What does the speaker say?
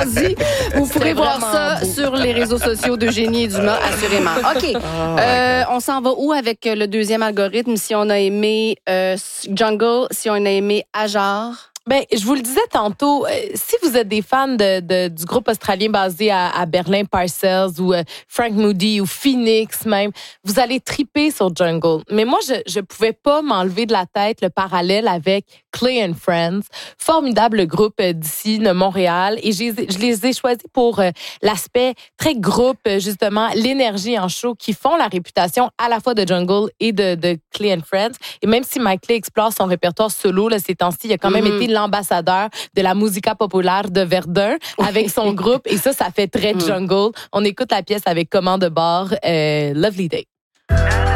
allons-y. Vous pourrez voir ça sur les réseaux sociaux d'Eugénie et Dumas, assurément. OK. On s'en va où avec le deuxième algorithme? Si on a aimé Jungle, si on a aimé Ajar... Ben, je vous le disais tantôt, si vous êtes des fans du groupe australien basé à Berlin, Parcells, ou Frank Moody, ou Phoenix même, vous allez triper sur Jungle. Mais moi, je pouvais pas m'enlever de la tête le parallèle avec Clay and Friends, formidable groupe d'ici de Montréal. Et je les ai choisis pour l'aspect très groupe, justement, l'énergie en show qui font la réputation à la fois de Jungle et de Clay and Friends. Et même si Mike Clay explore son répertoire solo là, ces temps-ci, il a quand même été l'ambassadeur de la musica populaire de Verdun avec son groupe. Et ça fait très Jungle. On écoute la pièce avec commande de bord, Lovely Day.